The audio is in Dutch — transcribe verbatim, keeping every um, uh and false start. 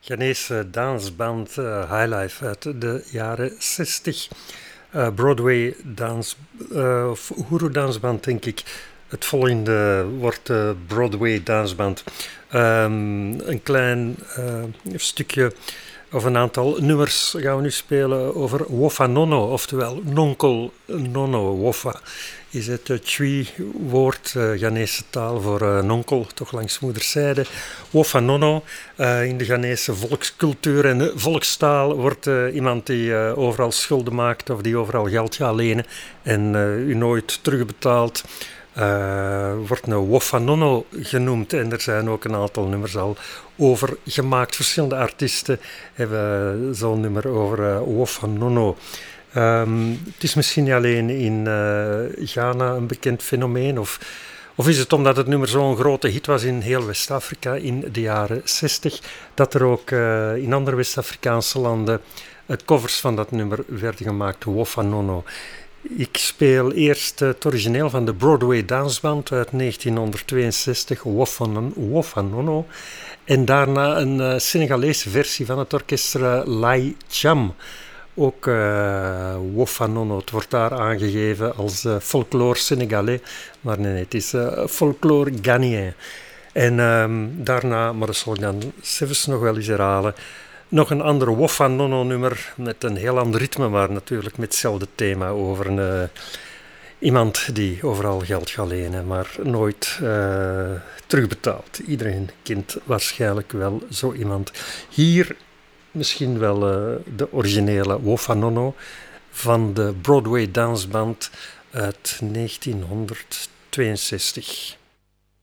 Ghanese dansband uh, Highlife uit de jaren zestig. Uh, Broadway dans, uh, of Uhuru dansband denk ik. Het volgende wordt uh, Broadway dansband. Um, een klein uh, stukje of een aantal nummers gaan we nu spelen over Wofa Nono, oftewel Nonkel Nono. Wofa is het uh, Twi-woord, uh, Ghanese taal voor uh, nonkel, toch langs moederszijde. Wofa Nono, uh, in de Ghanese volkscultuur en volkstaal wordt uh, iemand die uh, overal schulden maakt of die overal geld gaat lenen en uh, u nooit terugbetaalt. Uh, wordt een Wofa Nono genoemd en er zijn ook een aantal nummers al over gemaakt. Verschillende artiesten hebben zo'n nummer over uh, Wofa Nono. Um, het is misschien niet alleen in uh, Ghana een bekend fenomeen, of, of is het omdat het nummer zo'n grote hit was in heel West-Afrika in de jaren zestig, dat er ook uh, in andere West-Afrikaanse landen uh, covers van dat nummer werden gemaakt, Wofa Nono. Ik speel eerst het origineel van de Broadway dansband uit negentienhonderdtweeënzestig, Wofa Nono, en daarna een uh, Senegalese versie van het orkest uh, Lai Cham. Ook uh, Wofa Nono, het wordt daar aangegeven als uh, folklore Senegalais, maar nee, nee het is uh, folklore Ghanéen. En um, daarna, maar dat zal ik dan zelfs nog wel eens herhalen, nog een ander Wofa Nono nummer met een heel ander ritme, maar natuurlijk met hetzelfde thema over een, uh, iemand die overal geld gaat lenen, maar nooit uh, terugbetaalt. Iedereen kent waarschijnlijk wel zo iemand. Hier misschien wel uh, de originele Wofa Nono van de Broadway dansband uit negentienhonderdtweeënzestig.